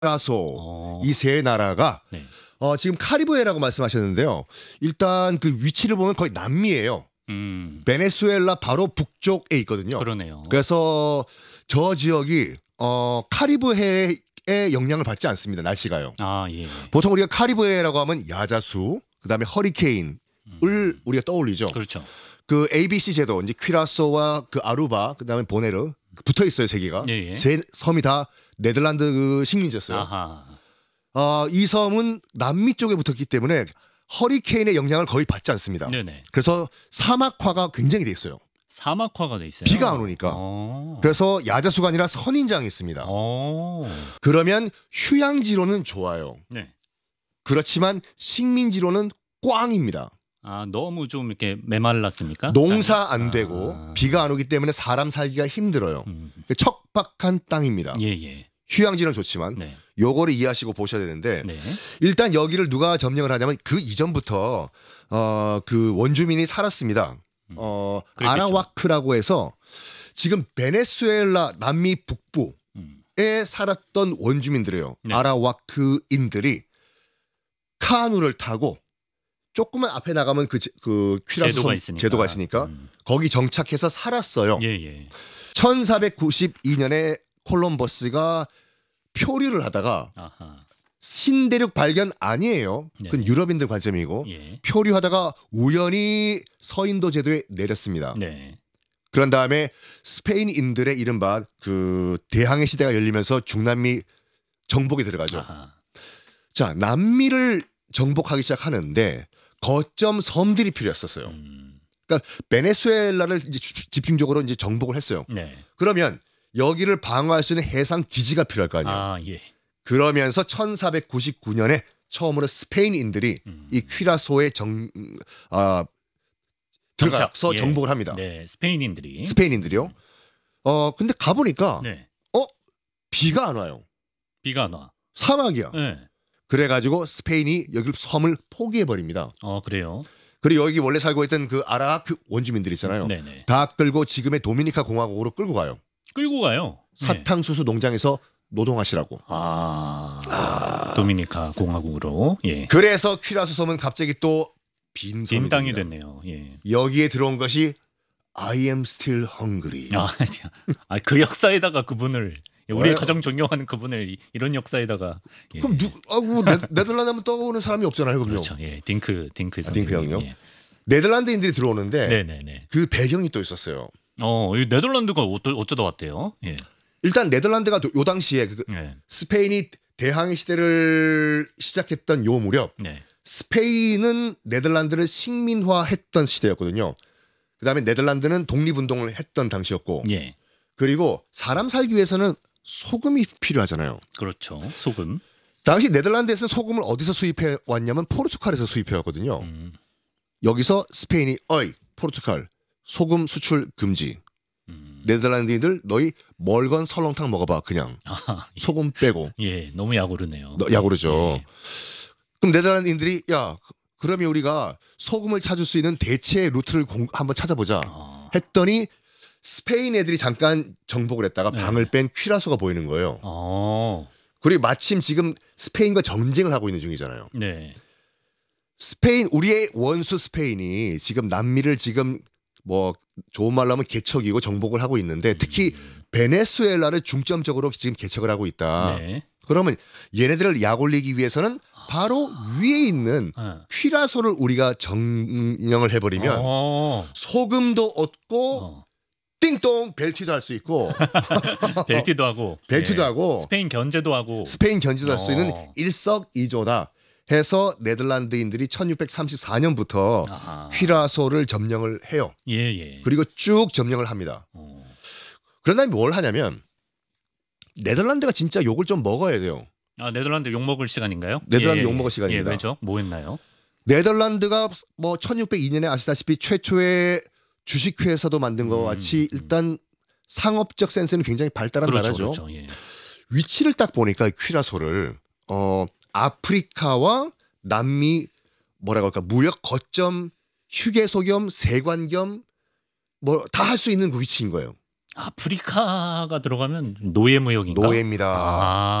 퀴라소 어. 이 세 나라가 네. 지금 카리브해라고 말씀하셨는데요. 일단 그 위치를 보면 거의 남미예요. 베네수엘라 바로 북쪽에 있거든요. 그러네요. 그래서 저 지역이 카리브해의 영향을 받지 않습니다. 날씨가요. 아, 예. 보통 우리가 카리브해라고 하면 야자수, 그다음에 허리케인을 우리가 떠올리죠. 그렇죠. 그 ABC 제도, 이제 퀴라소와 그 아루바, 그다음에 보네르 붙어 있어요, 세 개가. 예, 예. 세 섬이 다 네덜란드 그 식민지였어요. 아하. 이 섬은 남미 쪽에 붙었기 때문에 허리케인의 영향을 거의 받지 않습니다. 네네. 그래서 사막화가 굉장히 돼 있어요. 사막화가 돼 있어요. 비가 안 오니까. 그래서 야자수가 아니라 선인장이 있습니다. 그러면 휴양지로는 좋아요. 네. 그렇지만 식민지로는 꽝입니다. 아, 너무 좀 이렇게 메말랐습니까? 농사 안 되고 비가 안 오기 때문에 사람 살기가 힘들어요. 척박한 땅입니다. 예, 예. 휴양지는 좋지만 네. 요거를 이해하시고 보셔야 되는데 네. 일단 여기를 누가 점령을 하냐면 그 이전부터 그 원주민이 살았습니다. 아라와크라고 해서 지금 베네수엘라 남미 북부에 살았던 원주민들이에요. 네. 아라와크인들이 카누를 타고 조금만 앞에 나가면 그 퀴라소 제도가 있으니까 거기 정착해서 살았어요. 예, 예. 1492년에 콜럼버스가 표류를 하다가 아하. 신대륙 발견 아니에요. 네. 그건 유럽인들 관점이고 예. 표류하다가 우연히 서인도 제도에 내렸습니다. 네. 그런 다음에 스페인인들의 이른바 그 대항해 시대가 열리면서 중남미 정복에 들어가죠. 아하. 자, 남미를 정복하기 시작하는데 거점 섬들이 필요했었어요. 그러니까 베네수엘라를 이제 집중적으로 이제 정복을 했어요. 네. 그러면 여기를 방어할 수 있는 해상 기지가 필요할 거 아니에요. 아, 예. 그러면서 1499년에 처음으로 스페인인들이 이 퀴라소에 들어가서 예. 정복을 합니다. 네, 스페인인들이. 스페인인들이요. 근데 가보니까 네. 비가 안 와요. 비가 안 와. 사막이야. 네. 그래가지고 스페인이 여기 섬을 포기해버립니다. 그래요. 그리고 여기 원래 살고 있던 그 아라크 원주민들 있잖아요. 네네. 다 끌고 지금의 도미니카 공화국으로 끌고 가요. 끌고 가요. 네. 사탕수수 농장에서 노동하시라고. 도미니카 공화국으로. 예. 그래서 퀴라소 섬은 갑자기 또 빈 섬이 빈 땅이 됩니다. 됐네요. 예. 여기에 들어온 것이 I am still hungry. 참. 그 역사에다가 그분을 우리 왜요? 가장 존경하는 그분을 이런 역사에다가. 예. 그럼 네덜란드 하면 떠오르는 사람이 없잖아요. 그럼요. 그렇죠. 예. 딩크 딩크 선생님. 형요? 예. 네덜란드인들이 들어오는데 네네네. 그 배경이 또 있었어요. 이 네덜란드가 어쩌다 왔대요? 예. 일단 네덜란드가 요 당시에 예. 스페인이 대항해 시대를 시작했던 요 무렵 네. 스페인은 네덜란드를 식민화했던 시대였거든요. 그다음에 네덜란드는 독립운동을 했던 당시였고 예. 그리고 사람 살기 위해서는 소금이 필요하잖아요. 그렇죠. 소금. 당시 네덜란드에서 소금을 어디서 수입해 왔냐면 포르투갈에서 수입해 왔거든요. 여기서 스페인이 포르투갈 소금 수출 금지. 네덜란드인들 너희 멀건 설렁탕 먹어봐 그냥 소금 빼고. 예, 너무 야구르네요. 야구르죠. 예. 그럼 네덜란드인들이 그러면 우리가 소금을 찾을 수 있는 대체 루트를 한번 찾아보자 했더니 스페인 애들이 잠깐 정복을 했다가 방을 뺀 퀴라소가 보이는 거예요. 그리고 마침 지금 스페인과 전쟁을 하고 있는 중이잖아요. 네. 우리의 원수 스페인이 지금 남미를 지금 뭐 좋은 말로 하면 개척이고 정복을 하고 있는데 특히 베네수엘라를 중점적으로 지금 개척을 하고 있다. 네. 그러면 얘네들을 약올리기 위해서는 바로 위에 있는 퀴라소를 우리가 정령을 해버리면 소금도 얻고 띵동 벨티도 할 수 있고 벨티도 하고 벨티도 하고 스페인 견제도 하고 스페인 견제도 할 수 있는 일석이조다 해서 네덜란드인들이 1634년부터 퀴라소를 점령을 해요. 예. 그리고 쭉 점령을 합니다. 그런 다음에 뭘 하냐면 네덜란드가 진짜 욕을 좀 먹어야 돼요. 네덜란드 욕 먹을 시간인가요? 네덜란드 욕 먹을 시간입니다. 예, 왜죠? 뭐 했나요? 네덜란드가 뭐 1602년에 아시다시피 최초의 주식회사도 만든 것 같이 일단 상업적 센스는 굉장히 발달한 나라죠. 그렇죠. 예. 위치를 딱 보니까 퀴라소를 아프리카와 남미 뭐라고 할까 무역 거점 휴게소 겸 세관 겸 뭐 다 할 수 있는 그 위치인 거예요. 아프리카가 들어가면 노예 무역인가? 노예입니다.